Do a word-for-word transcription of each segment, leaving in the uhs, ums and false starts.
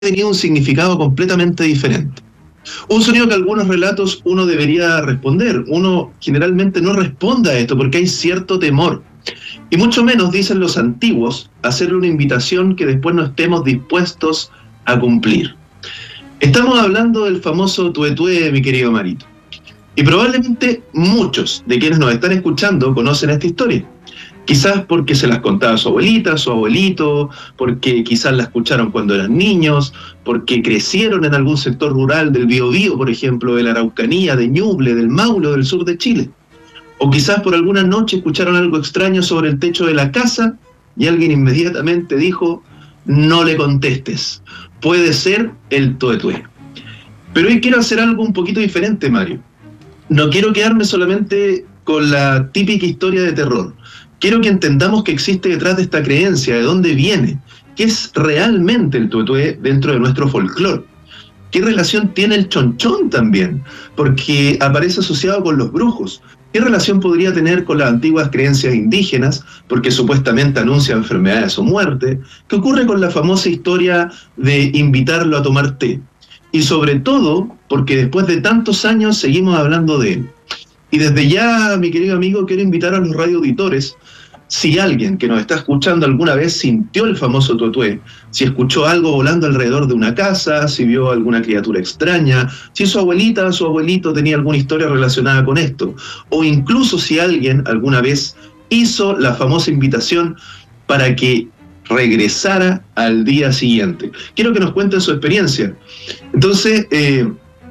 tenía un significado completamente diferente. Un sonido que algunos relatos uno debería responder. Uno generalmente no responde a esto porque hay cierto temor. Y mucho menos, dicen los antiguos, hacerle una invitación que después no estemos dispuestos a cumplir. Estamos hablando del famoso tuetué, mi querido Marito. Y probablemente muchos de quienes nos están escuchando conocen esta historia. Quizás porque se las contaba su abuelita, su abuelito, porque quizás la escucharon cuando eran niños, porque crecieron en algún sector rural del Biobío, por ejemplo, de la Araucanía, de Ñuble, del Maule, del sur de Chile. O quizás por alguna noche escucharon algo extraño sobre el techo de la casa y alguien inmediatamente dijo, no le contestes, puede ser el tuetué. Pero hoy quiero hacer algo un poquito diferente, Mario. No quiero quedarme solamente con la típica historia de terror. Quiero que entendamos que existe detrás de esta creencia, de dónde viene, qué es realmente el tuetué dentro de nuestro folclore. ¿Qué relación tiene el chonchón también? Porque aparece asociado con los brujos. ¿Qué relación podría tener con las antiguas creencias indígenas? Porque supuestamente anuncia enfermedades o muerte. ¿Qué ocurre con la famosa historia de invitarlo a tomar té? Y sobre todo, porque después de tantos años seguimos hablando de él. Y desde ya, mi querido amigo, quiero invitar a los radioauditores, si alguien que nos está escuchando alguna vez sintió el famoso tuetué, si escuchó algo volando alrededor de una casa, si vio alguna criatura extraña, si su abuelita o su abuelito tenía alguna historia relacionada con esto, o incluso si alguien alguna vez hizo la famosa invitación para que regresara al día siguiente. Quiero que nos cuenten su experiencia. Entonces, eh,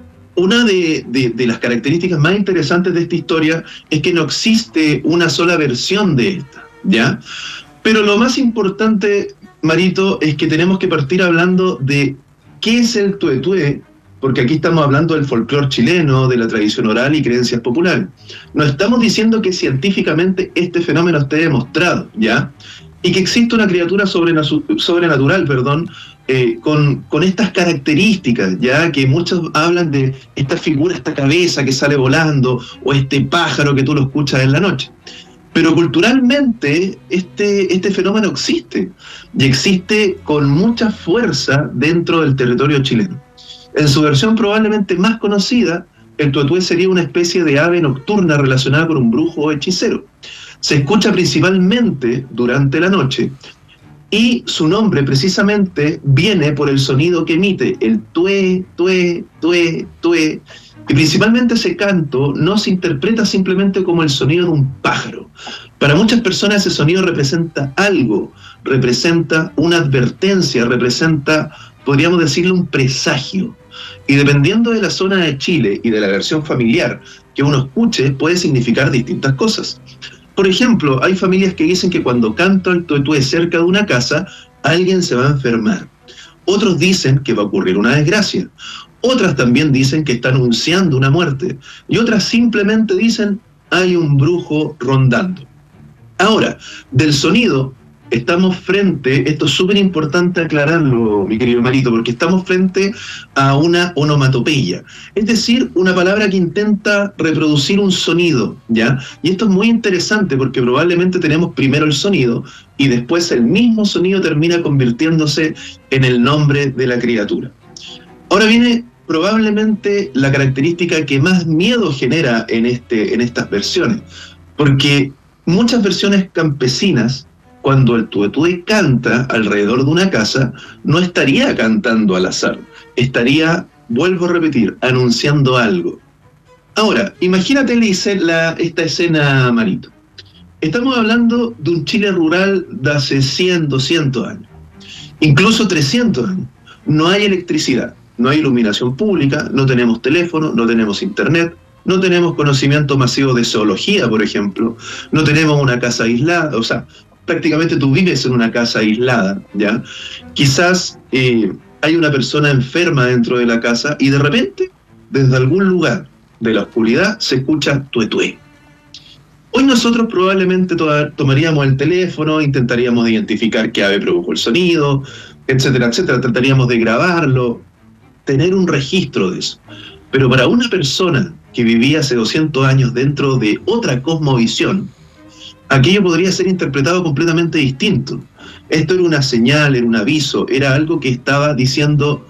Una de, de, de las características más interesantes de esta historia es que no existe una sola versión de esta, ¿ya? Pero lo más importante, Marito, es que tenemos que partir hablando de qué es el tuetué, porque aquí estamos hablando del folclore chileno, de la tradición oral y creencias populares. No estamos diciendo que científicamente este fenómeno esté demostrado, ¿ya? Y que existe una criatura sobrenatural, perdón, eh, con, con estas características, ya que muchos hablan de esta figura, esta cabeza que sale volando, o este pájaro que tú lo escuchas en la noche. Pero culturalmente este, este fenómeno existe, y existe con mucha fuerza dentro del territorio chileno. En su versión probablemente más conocida, el tuetué sería una especie de ave nocturna relacionada con un brujo o hechicero. Se escucha principalmente durante la noche y su nombre precisamente viene por el sonido que emite, el tué, tué, tué, tué. Y principalmente ese canto no se interpreta simplemente como el sonido de un pájaro. Para muchas personas ese sonido representa algo, representa una advertencia, representa, podríamos decirle, un presagio. Y dependiendo de la zona de Chile y de la versión familiar que uno escuche, puede significar distintas cosas. Por ejemplo, hay familias que dicen que cuando canta el tuetué cerca de una casa, alguien se va a enfermar. Otros dicen que va a ocurrir una desgracia. Otras también dicen que está anunciando una muerte. Y otras simplemente dicen, hay un brujo rondando. Ahora, del sonido, estamos frente, esto es súper importante aclararlo, mi querido Marito, porque estamos frente a una onomatopeya, es decir, una palabra que intenta reproducir un sonido, ¿ya? Y esto es muy interesante porque probablemente tenemos primero el sonido y después el mismo sonido termina convirtiéndose en el nombre de la criatura. Ahora viene probablemente la característica que más miedo genera en, este, en estas versiones, porque muchas versiones campesinas, cuando el tuetué canta alrededor de una casa, no estaría cantando al azar, estaría, vuelvo a repetir, anunciando algo. Ahora, imagínate la, esta escena, Marito. Estamos hablando de un Chile rural de hace cien, doscientos años, incluso trescientos años. No hay electricidad, no hay iluminación pública, no tenemos teléfono, no tenemos internet, no tenemos conocimiento masivo de zoología, por ejemplo, no tenemos una casa aislada, o sea, prácticamente tú vives en una casa aislada, ¿ya? Quizás eh, hay una persona enferma dentro de la casa y de repente, desde algún lugar de la oscuridad, se escucha tuetué. Hoy nosotros probablemente to- tomaríamos el teléfono, intentaríamos identificar qué ave produjo el sonido, etcétera, etcétera, trataríamos de grabarlo, tener un registro de eso. Pero para una persona que vivía hace doscientos años dentro de otra cosmovisión, aquello podría ser interpretado completamente distinto. Esto era una señal, era un aviso, era algo que estaba diciendo